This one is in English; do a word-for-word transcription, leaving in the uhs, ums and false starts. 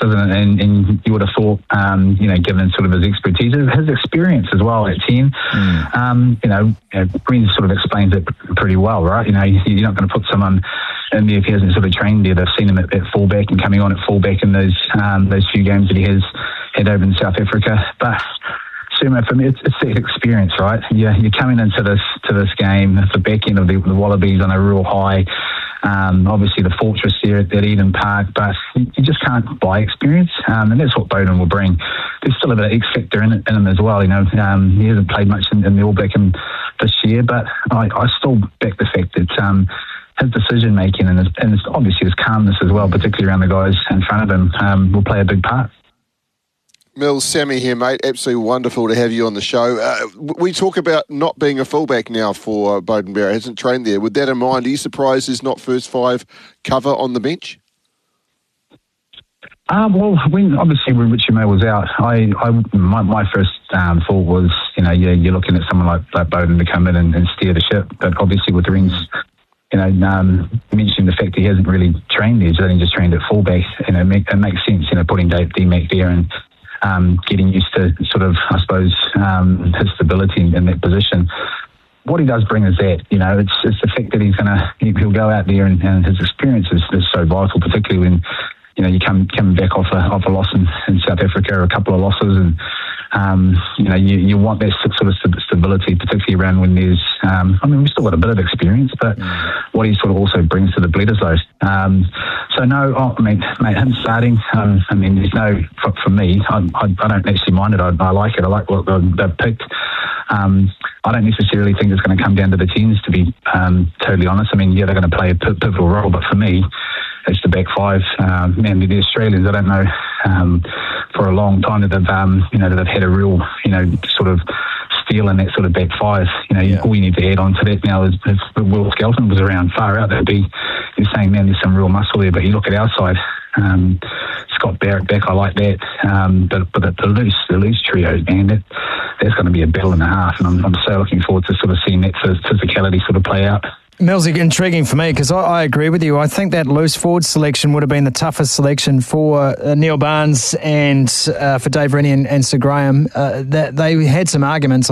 doesn't it? And, and you would have thought, um, you know, given sort of his expertise, his experience as well at ten, mm. um, you know, Breen sort of explains it pretty well, right? You know, you're not going to put someone in there if he hasn't sort of trained there. They've seen him at, at fullback and coming on at fullback in those um, those few games that he has had over in South Africa. But Sumo, for me, it's, it's that experience, right? You're, you're coming into this to this game at the back end of the, the Wallabies on a real high. Um, obviously, the fortress there at, at Eden Park, but you, you just can't buy experience, um, and that's what Beauden will bring. There's still a bit of X factor in, it, in him as well. You know, um, he hasn't played much in, in the All Black this year, but I, I still back the fact that um, his decision making and, his, and his, obviously his calmness as well, particularly around the guys in front of him, um, will play a big part. Mills, Sammy here, mate. Absolutely wonderful to have you on the show. Uh, we talk about not being a fullback now for uh, Beauden Barrett. Hasn't trained there. With that in mind, are you surprised there's not first five cover on the bench? Um, well, when obviously when Richie May was out, I, I my, my first um, thought was, you know, yeah, you're looking at someone like, like Beauden to come in and, and steer the ship. But obviously with Rings, you know, um, mentioning the fact that he hasn't really trained there, he's only just trained at fullback. You know, it, make, it makes sense, you know, putting Dave D-Mac there and Um, getting used to sort of, I suppose, um, his stability in, in that position. What he does bring is that, you know, it's it's the fact that he's gonna he'll go out there and, and his experience is, is so vital, particularly when, you know, you come coming back off a off a loss in, in South Africa, or a couple of losses, and um, you know, you, you want that sort of stability, particularly around when there's, um, I mean, we've still got a bit of experience, but what he sort of also brings to the Bledisloe. Um, so no, oh, I mean, mate, him starting, um, I mean, there's no, for, for me, I, I, I don't actually mind it. I, I like it. I like what they've picked. Um, I don't necessarily think it's going to come down to the tens, to be um, totally honest. I mean, yeah, they're going to play a pivotal role, but for me, it's the back five. Um, man, the Australians, I don't know, um, for a long time that they've, um, you know, that they've had a real, you know, sort of steal in that sort of back five. You know, yeah. all you need to add on to that now is if Will Skelton was around far out, that'd be, you're saying, man, there's some real muscle there. But you look at our side, um, Scott Barrett back, I like that. Um, but but the, the loose, the loose trio, man, that, that's going to be a battle and a half. And I'm, I'm so looking forward to sort of seeing that physicality sort of play out. Millsy, intriguing for me because I, I agree with you. I think that loose forward selection would have been the toughest selection for uh, Neil Barnes and uh, for Dave Rennie and, and Sir Graham. Uh, that they had some arguments